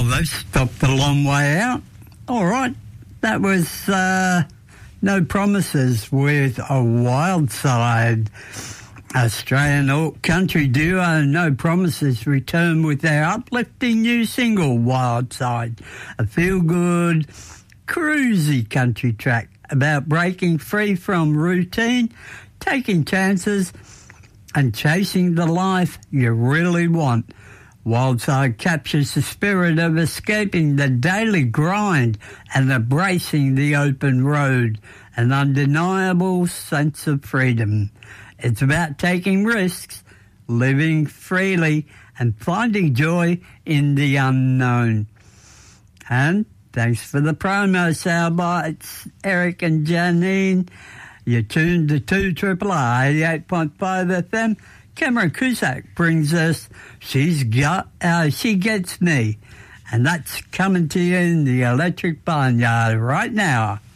Oh, they've stopped a long way out. All right. That was No Promises with a Wild Side. Australian alt country duo No Promises return with their uplifting new single, Wild Side, a feel-good, cruisy country track about breaking free from routine, taking chances, and chasing the life you really want. Wildside captures the spirit of escaping the daily grind and embracing the open road, an undeniable sense of freedom. It's about taking risks, living freely, and finding joy in the unknown. And thanks for the promo soundbites, Eric and Janine. You're tuned to 2RRR 88.5 FM. Cameron Cusack brings us She Gets Me. And that's coming to you in the Electric Barnyard right now.